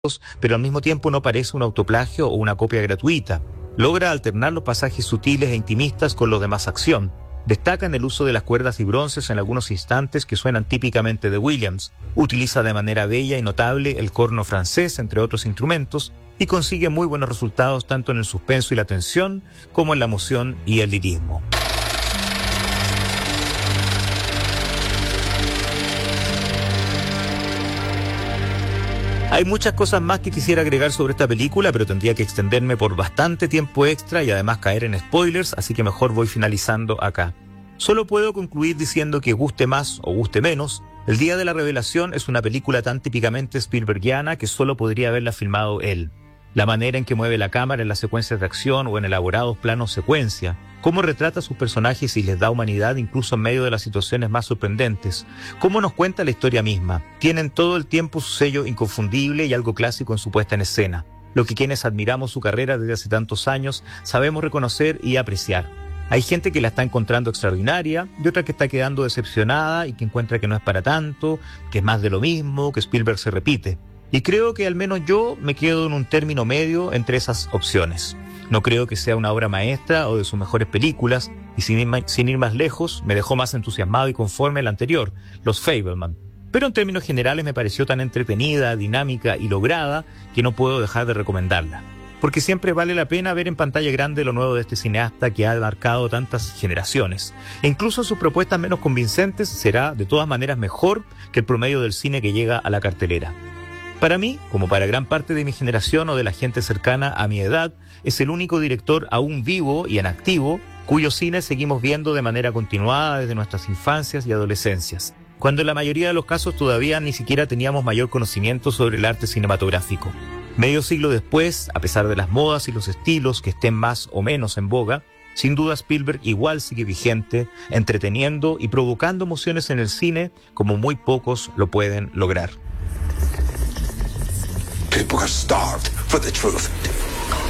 pero al mismo tiempo no parece un autoplagio o una copia gratuita. Logra alternar los pasajes sutiles e intimistas con los de más acción. Destacan el uso de las cuerdas y bronces en algunos instantes que suenan típicamente de Williams. Utiliza de manera bella y notable el corno francés, entre otros instrumentos, y consigue muy buenos resultados tanto en el suspenso y la tensión como en la emoción y el lirismo. Hay muchas cosas más que quisiera agregar sobre esta película, pero tendría que extenderme por bastante tiempo extra y además caer en spoilers, así que mejor voy finalizando acá. Solo puedo concluir diciendo que guste más o guste menos, El día de la revelación es una película tan típicamente Spielbergiana que solo podría haberla filmado él. La manera en que mueve la cámara en las secuencias de acción o en elaborados planos secuencia, cómo retrata a sus personajes y les da humanidad incluso en medio de las situaciones más sorprendentes, cómo nos cuenta la historia misma. Tienen todo el tiempo su sello inconfundible y algo clásico en su puesta en escena, lo que quienes admiramos su carrera desde hace tantos años sabemos reconocer y apreciar. Hay gente que la está encontrando extraordinaria y otra que está quedando decepcionada y que encuentra que no es para tanto, que es más de lo mismo, que Spielberg se repite. Y creo que al menos yo me quedo en un término medio entre esas opciones. No creo que sea una obra maestra o de sus mejores películas, y sin ir más lejos, me dejó más entusiasmado y conforme el anterior, Los Fabelman. Pero en términos generales me pareció tan entretenida, dinámica y lograda que no puedo dejar de recomendarla. Porque siempre vale la pena ver en pantalla grande lo nuevo de este cineasta que ha marcado tantas generaciones. E incluso sus propuestas menos convincentes será de todas maneras mejor que el promedio del cine que llega a la cartelera. Para mí, como para gran parte de mi generación o de la gente cercana a mi edad, es el único director aún vivo y en activo cuyo cine seguimos viendo de manera continuada desde nuestras infancias y adolescencias, cuando en la mayoría de los casos todavía ni siquiera teníamos mayor conocimiento sobre el arte cinematográfico. Medio siglo después, a pesar de las modas y los estilos que estén más o menos en boga, sin duda Spielberg igual sigue vigente, entreteniendo y provocando emociones en el cine como muy pocos lo pueden lograr. People are starved for the truth.